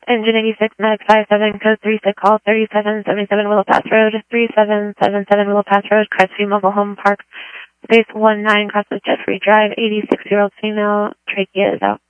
Engine 86, Medic 57, code 36, call 3777 Willow Pass Road, 3777 Willow Pass Road, Crestview Mobile Home Park, space 19, Crossway Jeffrey Drive, 86-year-old female, trachea is out.